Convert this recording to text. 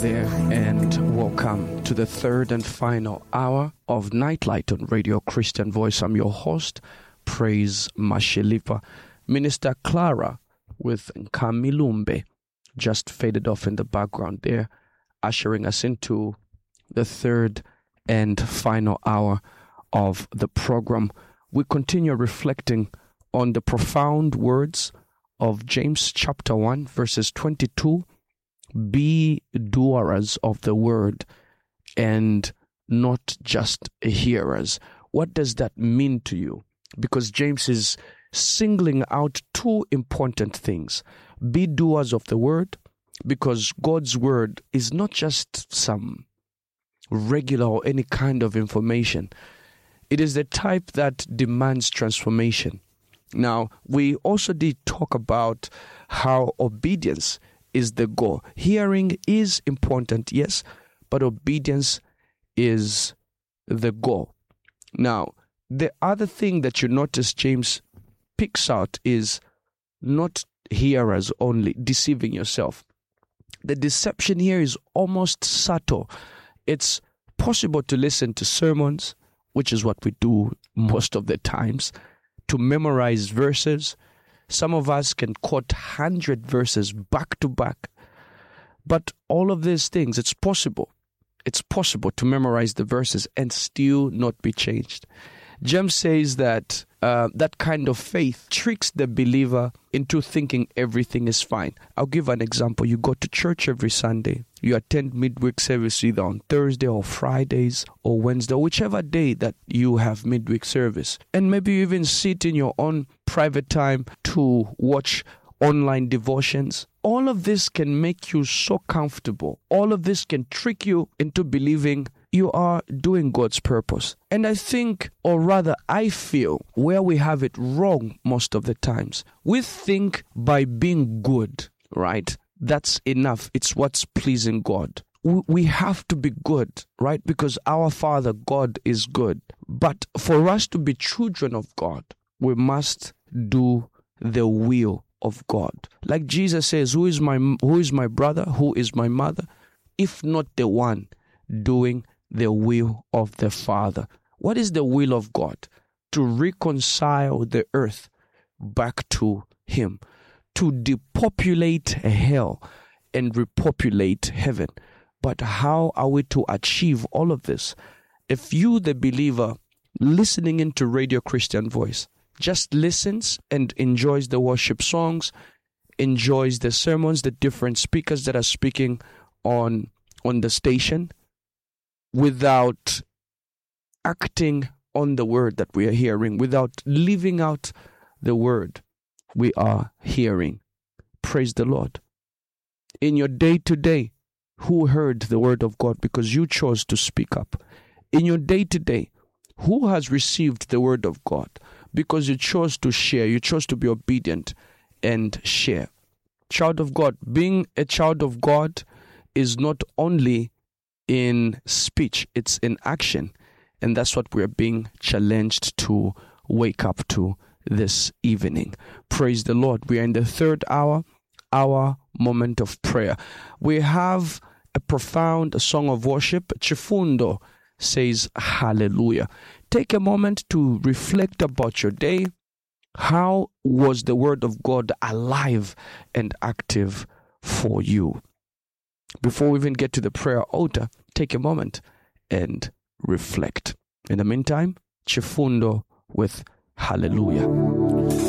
there, and welcome to the third and final hour of Nightlight on Radio Christian Voice. I'm your host, Praise Mashilipa. Minister Clara with Kamilumbe just faded off in the background there, ushering us into the third and final hour of the program. We continue reflecting on the profound words of James chapter 1, verses 22. Be doers of the word and not just hearers. What does that mean to you? Because James is singling out two important things. Be doers of the word, because God's word is not just some regular or any kind of information. It is the type that demands transformation. Now, we also did talk about how obedience is the goal. Hearing is important, yes, but obedience is the goal. Now, the other thing that you notice James picks out is not hearers only, deceiving yourself. The deception here is almost subtle. It's possible to listen to sermons, which is what we do most of the times, to memorize verses. Some of us can quote 100 verses back to back. But all of these things, it's possible. It's possible to memorize the verses and still not be changed. James says that that kind of faith tricks the believer into thinking everything is fine. I'll give an example. You go to church every Sunday. You attend midweek service either on Thursday or Fridays or Wednesday, or whichever day that you have midweek service. And maybe you even sit in your own private time to watch online devotions. All of this can make you so comfortable. All of this can trick you into believing you are doing God's purpose. And I think, or rather I feel, where we have it wrong most of the times, we think by being good, right? That's enough. It's what's pleasing God. We have to be good, right? Because our Father, God, is good. But for us to be children of God, we must do the will of God. Like Jesus says, who is my brother? Who is my mother? If not the one doing the will of the Father. What is the will of God? To reconcile the earth back to Him, to depopulate hell and repopulate heaven. But how are we to achieve all of this? If you, the believer, listening into Radio Christian Voice, just listens and enjoys the worship songs, enjoys the sermons, the different speakers that are speaking on the station, without acting on the word that we are hearing, without living out the word we are hearing. Praise the Lord. In your day-to-day, who heard the word of God because you chose to speak up? In your day-to-day, who has received the word of God because you chose to share, you chose to be obedient and share? Child of God, being a child of God is not only in speech, it's in action. And that's what we're being challenged to wake up to this evening. Praise the Lord. We are in the third hour, our moment of prayer. We have a profound song of worship. Chifundo says hallelujah. Take a moment to reflect about your day. How was the word of God alive and active for you? Before we even get to the prayer altar, take a moment and reflect. In the meantime, Chifundo with hallelujah.